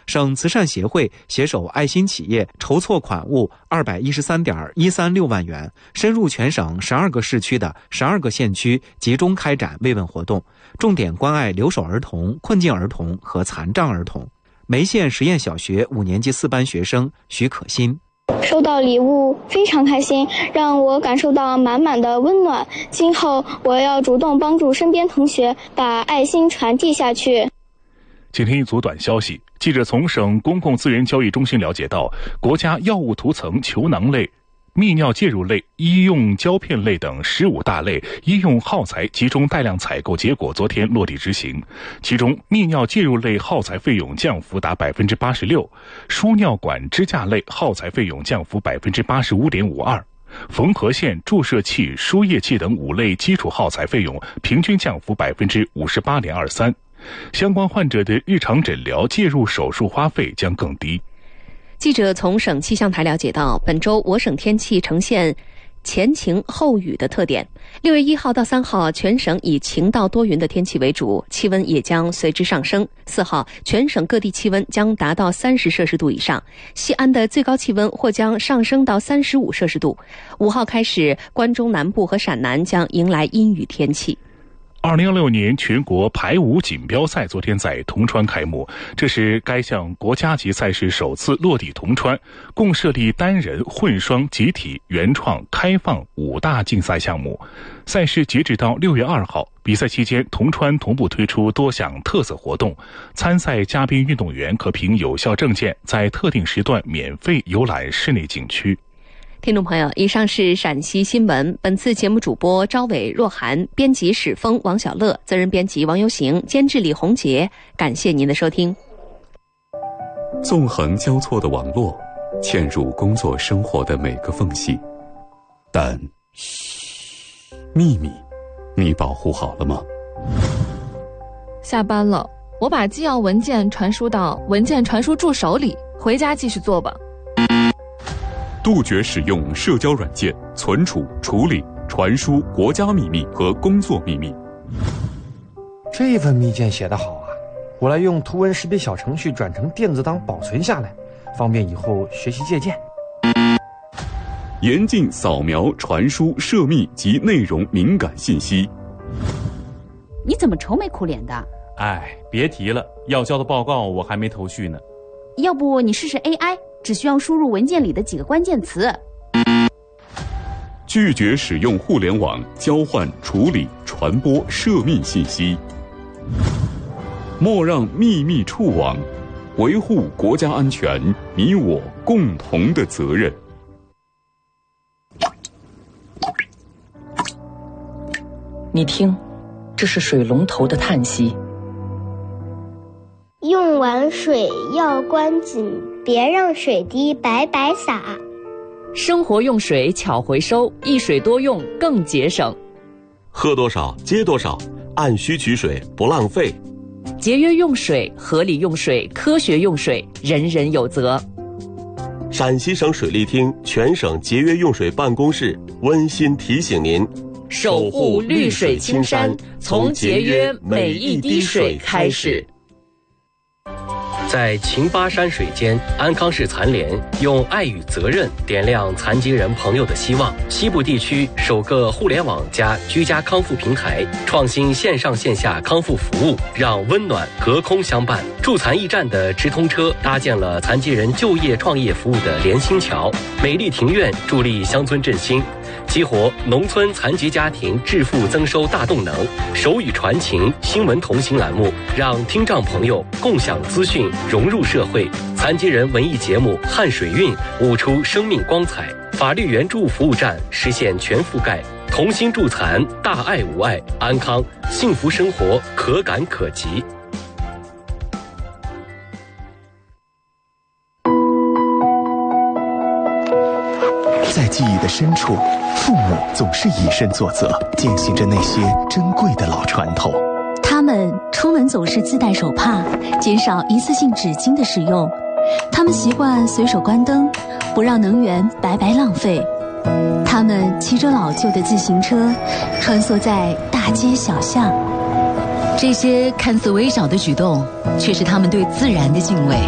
省慈善协会携手爱心企业筹措款物213.136万元，深入全省12个市区的12个县区，集中开展慰问活动，重点关爱留守儿童、困境儿童和残障儿童。梅县实验小学5年级4班学生徐可欣， 收到礼物非常开心，让我感受到满满的温暖。今后我要主动帮助身边同学，把爱心传递下去。 今天一组短消息，记者从省公共资源交易中心了解到，国家药物涂层、球囊类、泌尿介入类、医用胶片类等15大类医用耗材集中带量采购结果昨天落地执行，其中泌尿介入类耗材费用降幅达 86%， 输尿管支架类耗材费用降幅 85.52%， 缝合线、注射器、输液器等5类基础耗材费用平均降幅 58.23%， 相关患者的日常诊疗介入手术花费将更低。 记者从省气象台了解到，本周我省天气呈现前晴后雨的特点。6月1号到3号，全省以晴到多云的天气为主，气温也将随之上升。4号，全省各地气温将达到30摄氏度以上，西安的最高气温或将上升到35摄氏度。5号开始，关中南部和陕南将迎来阴雨天气。 2016年全国排舞锦标赛昨天在铜川开幕，这是该项国家级赛事首次落地铜川，共设立单人、混双、集体、原创、开放5大竞赛项目。赛事截止到6月2号，比赛期间铜川同步推出多项特色活动，参赛嘉宾运动员可凭有效证件在特定时段免费游览室内景区。 听众朋友，以上是陕西新闻。本次节目主播招伟、若涵，编辑史峰、王小乐，责任编辑王游行，监制李红杰。感谢您的收听。 纵横交错的网络，嵌入工作生活的每个缝隙。但，秘密，你保护好了吗？ 下班了，我把纪要文件传输到文件传输助手里，回家继续做吧。 杜绝使用社交软件存储、处理、传输国家秘密和工作秘密。 这份密件写得好啊，我来用图文识别小程序转成电子档保存下来，方便以后学习借鉴。 严禁扫描、传输、涉密及内容敏感信息。 你怎么愁眉苦脸的？ 哎，别提了，要交的报告我还没头绪呢。 要不你试试 AI， 只需要输入文件里的几个关键词。 拒绝使用互联网交换、处理、传播涉密信息。莫让秘密触网，维护国家安全，你我共同的责任。 你听，这是水龙头的叹息。 用完水要关紧，别让水滴白白洒。 生活用水巧回收，一水多用更节省。 喝多少接多少，按需取水不浪费。 节约用水，合理用水，科学用水，人人有责。 陕西省水利厅全省节约用水办公室温馨提醒您： 守护绿水青山，从节约每一滴水开始。 在秦巴山水间，安康市残联用爱与责任点亮残疾人朋友的希望。西部地区首个互联网加居家康复平台，创新线上线下康复服务，让温暖隔空相伴。助残驿站的直通车搭建了残疾人就业创业服务的连心桥。美丽庭院助力乡村振兴，激活农村残疾家庭致富增收大动能。手语传情新闻同行栏目，让听障朋友共享资讯，融入社会。残疾人文艺节目《汉水韵》悟出生命光彩。法律援助服务站实现全覆盖，同心助残，大爱无碍，安康幸福生活可感可及。 在记忆的深处，父母总是以身作则，践行着那些珍贵的老传统。 他们出门总是自带手帕，减少一次性纸巾的使用。他们习惯随手关灯，不让能源白白浪费。他们骑着老旧的自行车，穿梭在大街小巷。 这些看似微小的举动，却是他们对自然的敬畏。